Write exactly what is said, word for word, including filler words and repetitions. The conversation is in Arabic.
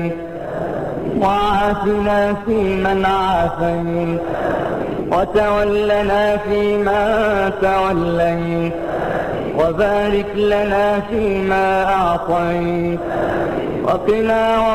وعافنا فيمن عافيت، وتولنا فيما توليت، وبارك لنا فيما أعطيت، وقنا